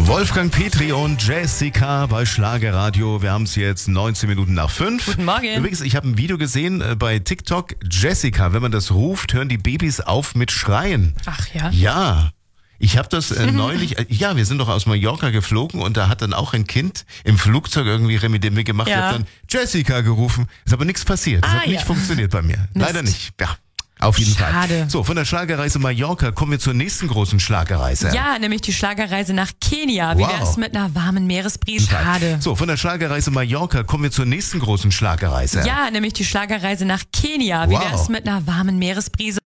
Wolfgang Petri und Jessica bei Schlagerradio. Wir haben es jetzt 19 Minuten nach 5. Guten Morgen. Übrigens, ich habe ein Video gesehen bei TikTok. Jessica, wenn man das ruft, hören die Babys auf mit Schreien. Ach ja? Ja. Ich habe das neulich, wir sind doch aus Mallorca geflogen und da hat dann auch ein Kind im Flugzeug irgendwie Remi-Demi gemacht. Ja. Ich habe dann Jessica gerufen. Ist aber nichts passiert. Das hat nicht funktioniert bei mir. Mist. Leider nicht. Ja. Auf jeden Fall. Schade. So, von der Schlagerreise Mallorca kommen wir zur nächsten großen Schlagerreise. Ja, nämlich die Schlagerreise nach Kenia. Wie Wow. wär's mit einer warmen Meeresbrise? Schade. So, von der Schlagerreise Mallorca kommen wir zur nächsten großen Schlagerreise. Ja, nämlich die Schlagerreise nach Kenia. Wie Wow. wär's mit einer warmen Meeresbrise?